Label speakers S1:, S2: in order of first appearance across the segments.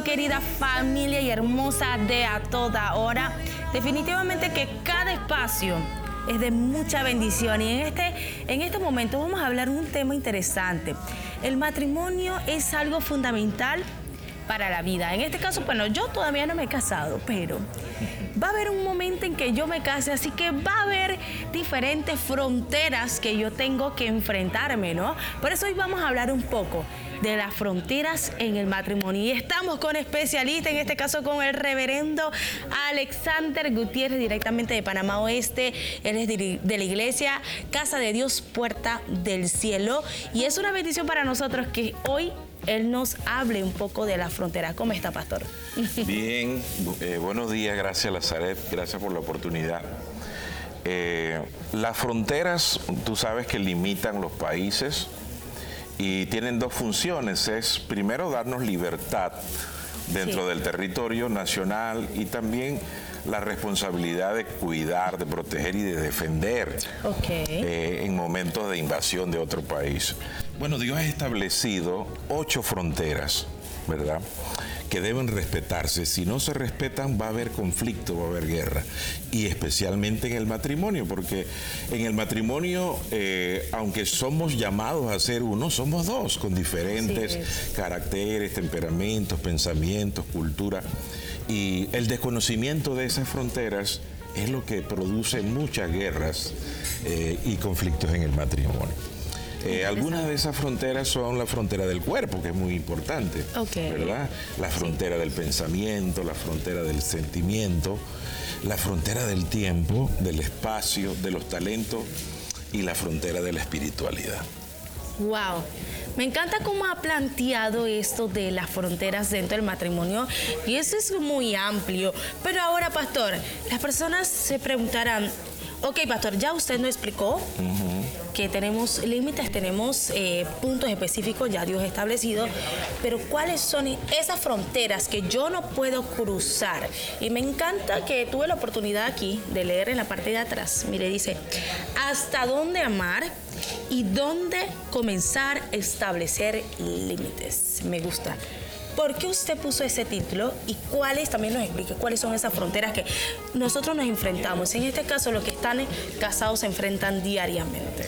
S1: querida familia y hermosa de A Toda Hora. Definitivamente que cada espacio es de mucha bendición y en este momento vamos a hablar de un tema interesante. El matrimonio es algo fundamental para la vida. En este caso, bueno, yo todavía no me he casado, pero va a haber un momento en que yo me case, así que va a haber diferentes fronteras que yo tengo que enfrentarme, ¿no? Por eso hoy vamos a hablar un poco de las fronteras en el matrimonio. Y estamos con especialista, en este caso con el reverendo Alexander Gutiérrez, directamente de Panamá Oeste. Él es de la iglesia Casa de Dios, Puerta del Cielo. Y es una bendición para nosotros que hoy él nos hable un poco de la frontera. ¿Cómo está, pastor?
S2: Bien, buenos días, gracias Lazaret, gracias por la oportunidad. Las fronteras, tú sabes que limitan los países y tienen dos funciones. Es primero darnos libertad dentro del territorio nacional y también la responsabilidad de cuidar, de proteger y de defender en momentos de invasión de otro país. Bueno, Dios ha establecido 8 fronteras, ¿verdad?, que deben respetarse. Si no se respetan, va a haber conflicto, va a haber guerra. Y especialmente en el matrimonio, porque en el matrimonio, aunque somos llamados a ser uno, somos dos, con diferentes caracteres, temperamentos, pensamientos, cultura. Y el desconocimiento de esas fronteras es lo que produce muchas guerras y conflictos en el matrimonio. Algunas de esas fronteras son la frontera del cuerpo, que es muy importante, ¿verdad? La frontera del pensamiento, la frontera del sentimiento, la frontera del tiempo, del espacio, de los talentos y la frontera de la espiritualidad.
S1: Wow, me encanta cómo ha planteado esto de las fronteras dentro del matrimonio y eso es muy amplio. Pero ahora, pastor, las personas se preguntarán, ok, pastor, ya usted nos explicó que tenemos límites, tenemos puntos específicos, ya Dios ha establecido, pero ¿cuáles son esas fronteras que yo no puedo cruzar? Y me encanta que tuve la oportunidad aquí de leer en la parte de atrás. Mire, dice, ¿hasta dónde amar y dónde comenzar a establecer límites? Me gusta. ¿Por qué usted puso ese título y cuáles, también nos explique cuáles son esas fronteras que nosotros nos enfrentamos? En este caso, los que están casados se enfrentan diariamente.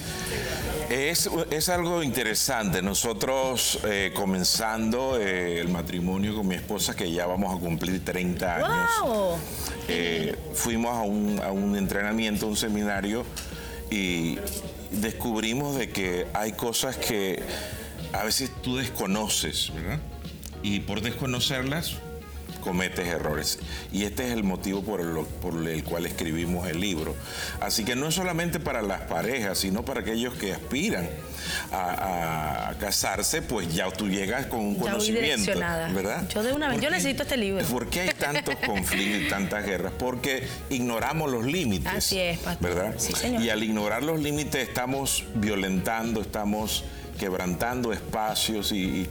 S2: Es algo interesante. Nosotros comenzando el matrimonio con mi esposa, que ya vamos a cumplir 30 años,
S1: ¡wow!
S2: Fuimos a un entrenamiento, un seminario, y descubrimos de que hay cosas que a veces tú desconoces, ¿verdad? Y por desconocerlas, cometes errores. Y este es el motivo por el cual escribimos el libro. Así que no es solamente para las parejas, sino para aquellos que aspiran a casarse, pues ya tú llegas con un conocimiento, ¿verdad?
S1: Yo de una vez, yo necesito este libro.
S2: ¿Por qué hay tantos conflictos y tantas guerras? Porque ignoramos los límites.
S1: Así es, pastor.
S2: ¿Verdad?
S1: Sí, señor.
S2: Y al ignorar los límites estamos violentando, estamos quebrantando espacios y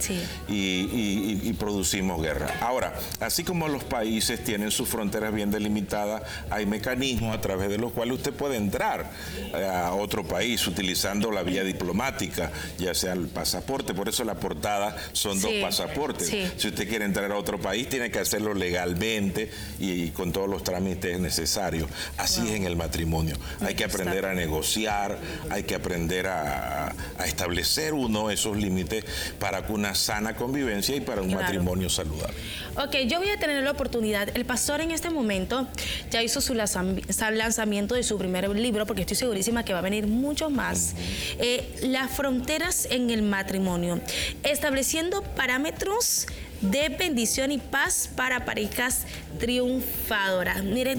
S2: producimos guerra. Ahora, así como los países tienen sus fronteras bien delimitadas, hay mecanismos a través de los cuales usted puede entrar a otro país utilizando la vía diplomática, ya sea el pasaporte. Por eso la portada son 2 pasaportes. Si usted quiere entrar a otro país, tiene que hacerlo legalmente y con todos los trámites necesarios. Así es en el matrimonio. Hay que aprender a negociar, hay que aprender a establecer esos límites para una sana convivencia y para un matrimonio saludable.
S1: Ok, yo voy a tener la oportunidad. El pastor en este momento ya hizo su lanzamiento de su primer libro, porque estoy segurísima que va a venir mucho más. Las fronteras en el matrimonio, estableciendo parámetros de bendición y paz para parejas triunfadoras. Miren,